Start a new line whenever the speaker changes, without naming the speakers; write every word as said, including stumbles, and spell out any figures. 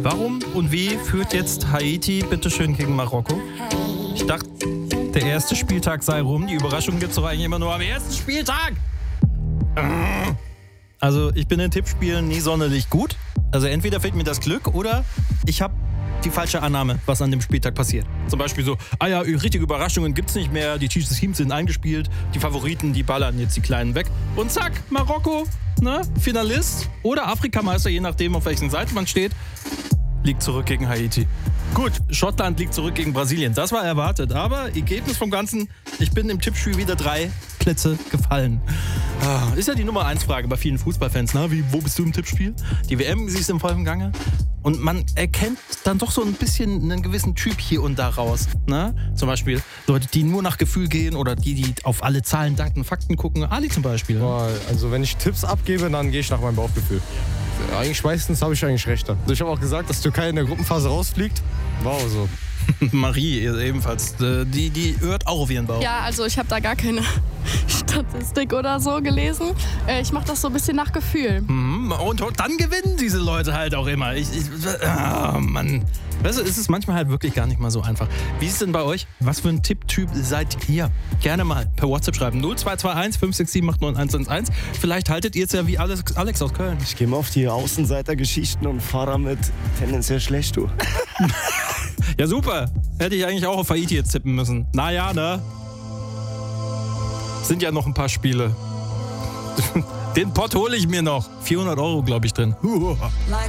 Warum und wie führt jetzt Haiti bitteschön gegen Marokko? Ich dachte, der erste Spieltag sei rum. Die Überraschung gibt es doch eigentlich immer nur am ersten Spieltag. Also ich bin in Tippspielen nie sonderlich gut. Also entweder fehlt mir das Glück oder ich habe die falsche Annahme, was an dem Spieltag passiert. Zum Beispiel so, ah ja, richtige Überraschungen gibt's nicht mehr, die Teams sind eingespielt, die Favoriten, die ballern jetzt die Kleinen weg. Und zack, Marokko, ne, Finalist oder Afrikameister, je nachdem, auf welchen Seite man steht, liegt zurück gegen Haiti. Gut, Schottland liegt zurück gegen Brasilien, das war erwartet, aber Ergebnis vom Ganzen, ich bin im Tippspiel wieder drei Plätze gefallen. Ah, ist ja die Nummer eins Frage bei vielen Fußballfans, ne? Wie, wo bist du im Tippspiel? Die W M, sie ist im vollen Gange. Und man erkennt dann doch so ein bisschen einen gewissen Typ hier und da raus. Ne? Zum Beispiel Leute, die nur nach Gefühl gehen oder die, die auf alle Zahlen, Daten, Fakten gucken. Ali zum Beispiel.
Boah, also wenn ich Tipps abgebe, dann gehe ich nach meinem Bauchgefühl. Ja. Eigentlich meistens habe ich eigentlich recht. Also ich habe auch gesagt, dass Türkei in der Gruppenphase rausfliegt. War auch so.
Marie ebenfalls. Die, die hört auch auf ihren Bauch.
Ja, also ich habe da gar keine Statistik oder so gelesen. Ich mache das so ein bisschen nach Gefühl.
Mhm. Und dann gewinnen diese Leute halt auch immer. Ich, ich, oh Mann. Weißt du, ist es manchmal halt wirklich gar nicht mal so einfach. Wie ist es denn bei euch? Was für ein Tipptyp seid ihr? Gerne mal per WhatsApp schreiben. null zwei zwei eins fünf sechs sieben acht neun eins eins eins. Vielleicht haltet ihr es ja wie Alex, Alex aus Köln.
Ich gehe mal auf die Außenseitergeschichten und fahre damit tendenziell schlecht, du.
Ja, super. Hätte ich eigentlich auch auf Haiti jetzt tippen müssen. Naja, ne? Sind ja noch ein paar Spiele. Den Pott hole ich mir noch. vierhundert Euro, glaube ich, drin.